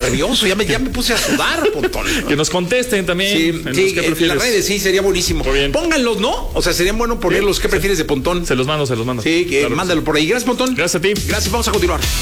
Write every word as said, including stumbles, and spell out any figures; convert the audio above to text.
nervioso, ya me, ya me puse a sudar, Pontón. Que nos contesten también. Sí, en sí, los que en las redes sí, sería buenísimo. Muy bien. Pónganlos, ¿no? O sea, sería bueno ponerlos. ¿Qué prefieres de Pontón? Se los mando, se los mando. Sí, que Claro que mándalo sí. por ahí. Gracias, Pontón. Gracias a ti. Gracias, vamos a continuar.